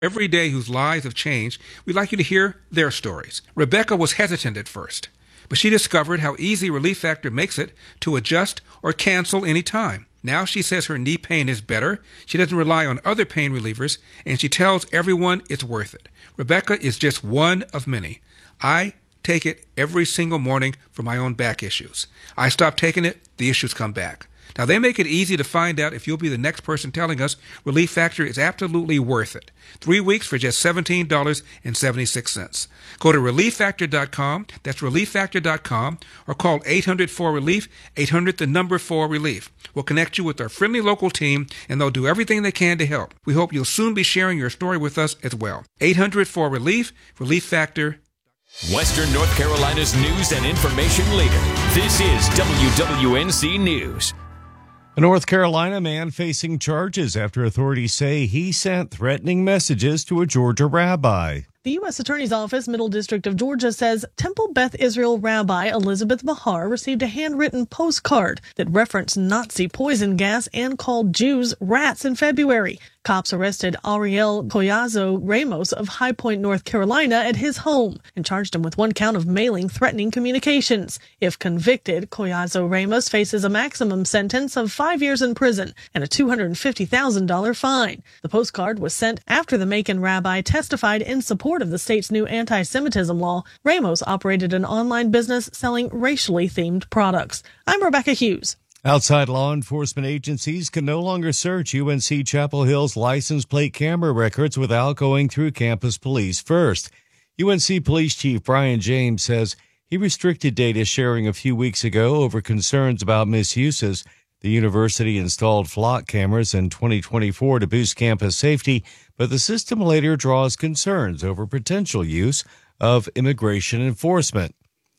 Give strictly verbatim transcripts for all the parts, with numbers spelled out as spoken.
every day whose lives have changed, we'd like you to hear their stories. Rebecca was hesitant at first, but she discovered how easy Relief Factor makes it to adjust or cancel any time. Now she says her knee pain is better, she doesn't rely on other pain relievers, and she tells everyone it's worth it. Rebecca is just one of many. I take it every single morning for my own back issues. I stop taking it, the issues come back. Now, they make it easy to find out if you'll be the next person telling us Relief Factor is absolutely worth it. Three weeks for just seventeen dollars and seventy-six cents. Go to relief factor dot com, that's relief factor dot com, or call eight hundred four relief, eight hundred the number four relief. We'll connect you with our friendly local team, and they'll do everything they can to help. We hope you'll soon be sharing your story with us as well. eight hundred four relief, Relief Factor. Western North Carolina's news and information leader. This is W W N C News. A North Carolina man facing charges after authorities say he sent threatening messages to a Georgia rabbi. The U S Attorney's Office, Middle District of Georgia, says Temple Beth Israel Rabbi Elizabeth Bahar received a handwritten postcard that referenced Nazi poison gas and called Jews rats in February. Cops arrested Ariel Collazo Ramos of High Point, North Carolina at his home and charged him with one count of mailing threatening communications. If convicted, Collazo Ramos faces a maximum sentence of five years in prison and a two hundred fifty thousand dollars fine. The postcard was sent after the Macon rabbi testified in support of the state's new anti-Semitism law. Ramos operated an online business selling racially themed products. I'm Rebecca Hughes. Outside law enforcement agencies can no longer search U N C Chapel Hill's license plate camera records without going through campus police first. U N C Police Chief Brian James says he restricted data sharing a few weeks ago over concerns about misuses. The university installed flock cameras in twenty twenty-four to boost campus safety, but the system later draws concerns over potential use of immigration enforcement.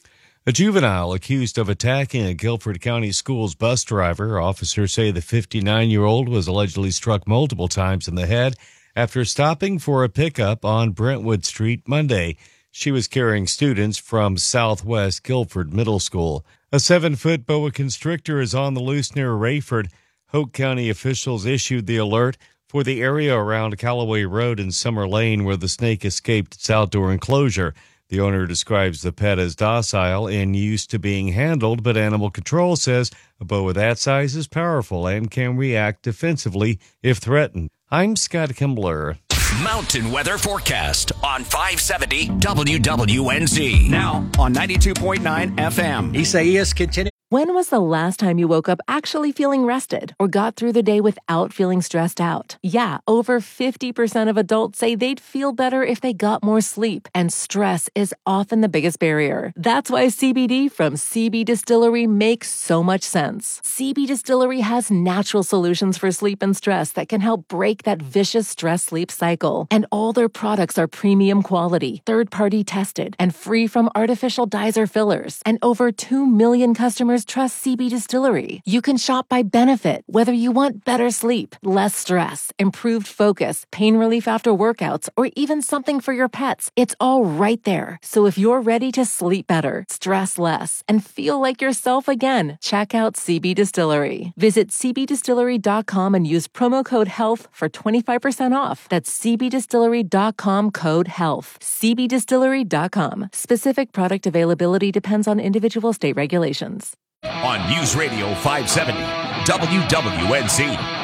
A juvenile accused of attacking a Guilford County Schools bus driver. Officers say the fifty-nine-year-old was allegedly struck multiple times in the head after stopping for a pickup on Brentwood Street Monday. She was carrying students from Southwest Guilford Middle School. A seven-foot boa constrictor is on the loose near Rayford. Hoke County officials issued the alert for the area around Callaway Road and Summer Lane where the snake escaped its outdoor enclosure. The owner describes the pet as docile and used to being handled, but animal control says a boa that size is powerful and can react defensively if threatened. I'm Scott Kimbler. Mountain weather forecast on five seventy W W N Z. Now on ninety-two point nine F M. Isaias continue. When was the last time you woke up actually feeling rested or got through the day without feeling stressed out? Yeah, over fifty percent of adults say they'd feel better if they got more sleep, and stress is often the biggest barrier. That's why C B D from C B Distillery makes so much sense. C B Distillery has natural solutions for sleep and stress that can help break that vicious stress-sleep cycle. And all their products are premium quality, third-party tested, and free from artificial dyes or fillers. And over two million customers trust C B Distillery. You can shop by benefit, whether you want better sleep, less stress, improved focus, pain relief after workouts, or even something for your pets. It's all right there. So if you're ready to sleep better, stress less, and feel like yourself again, check out C B Distillery. Visit c b distillery dot com and use promo code HEALTH for twenty-five percent off. That's c b distillery dot com code HEALTH. c b distillery dot com. Specific product availability depends on individual state regulations. On News Radio five seventy W W N Z.